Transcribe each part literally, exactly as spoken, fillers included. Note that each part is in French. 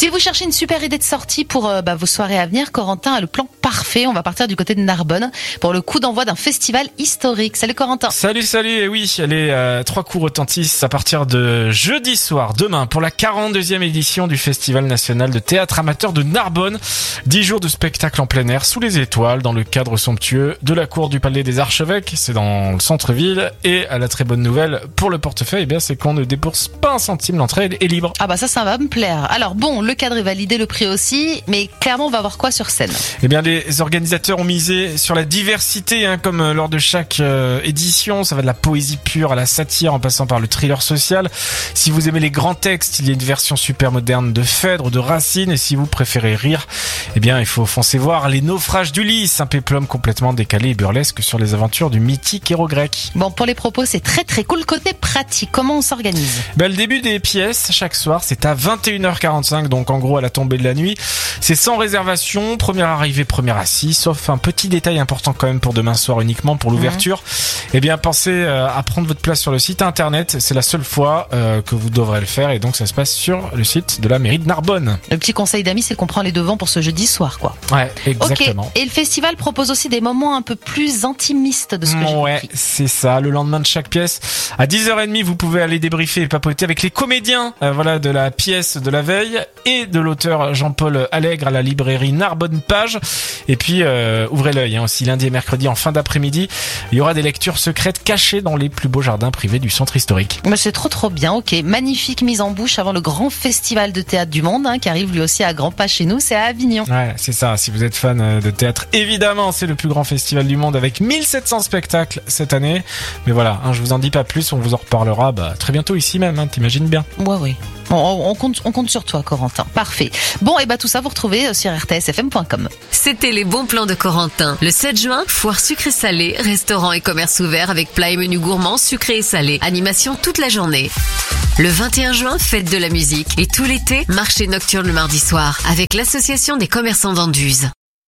Si vous cherchez une super idée de sortie pour euh, bah, vos soirées à venir, Corentin a le plan parfait. On va partir du côté de Narbonne pour le coup d'envoi d'un festival historique. Salut Corentin. Salut, salut. Et oui, les euh, trois coups retentissent à partir de jeudi soir, demain, pour la quarante-deuxième édition du Festival national de théâtre amateur de Narbonne. Dix jours de spectacle en plein air, sous les étoiles, dans le cadre somptueux de la cour du Palais des Archevêques. C'est dans le centre-ville. Et à la très bonne nouvelle pour le portefeuille, eh bien, c'est qu'on ne débourse pas un centime. L'entrée est libre. Ah bah ça, ça va me plaire. Alors bon, le cadre est validé, le prix aussi, mais clairement, on va voir quoi sur scène? Eh bien, les organisateurs ont misé sur la diversité, hein, comme lors de chaque euh, édition. Ça va de la poésie pure à la satire, en passant par le thriller social. Si vous aimez les grands textes, il y a une version super moderne de Phèdre, de Racine. Et si vous préférez rire, eh bien, il faut foncer voir Les Naufrages d'Ulysse, un péplum complètement décalé et burlesque sur les aventures du mythique héros grec. Bon, pour les propos, c'est très très cool. Côté pratique, comment on s'organise? Ben, le début des pièces, chaque soir, c'est à vingt et une heures quarante-cinq, donc en gros à la tombée de la nuit. C'est sans réservation, première arrivée, première assise, sauf un petit détail important quand même pour demain soir uniquement, pour l'ouverture. Mmh. Eh bien, pensez euh, à prendre votre place sur le site internet. C'est la seule fois euh, que vous devrez le faire, et donc ça se passe sur le site de la mairie de Narbonne. Le petit conseil d'amis, c'est qu'on prend les devants pour ce jeudi soir, quoi. Ouais, exactement. Ok. Et le festival propose aussi des moments un peu plus intimistes de ce que j'ai Ouais, compris. c'est ça. Le lendemain de chaque pièce, à dix heures trente, vous pouvez aller débriefer et papoter avec les comédiens, euh, voilà, de la pièce de la veille et de l'auteur Jean-Paul Allègre à la librairie Narbonne Page. Et puis, euh, ouvrez l'œil, hein, aussi lundi et mercredi en fin d'après-midi, il y aura des lectures secrètes cachées dans les plus beaux jardins privés du centre historique. Mais c'est trop trop bien, ok. Magnifique mise en bouche avant le grand festival de théâtre du monde, hein, qui arrive lui aussi à grands pas chez nous, c'est à Avignon. Ouais, c'est ça. Si vous êtes fan de théâtre, évidemment, c'est le plus grand festival du monde avec mille sept cents spectacles cette année. Mais voilà, hein, je vous en dis pas plus, on vous en reparlera bah, très bientôt ici même, hein, t'imagines bien. Ouais, oui. Bon, on, on, compte, on compte sur toi, Corentin. Parfait. Bon, et bah tout ça, vous retrouvez sur r t s f m point com. C'était les bons plans de Corentin. Le sept juin, foire sucré-salé, restaurant et commerce ouvert avec plats et menus gourmands sucrés et salés. Animation toute la journée. Le vingt et un juin, fête de la musique. Et tout l'été, marché nocturne le mardi soir avec l'association des commerçants d'Anduze.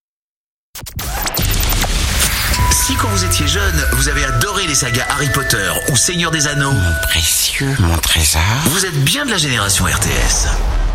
Si quand vous étiez jeune, vous avez adoré les sagas Harry Potter ou Seigneur des Anneaux, mon précieux, mon trésor, vous êtes bien de la génération R T S.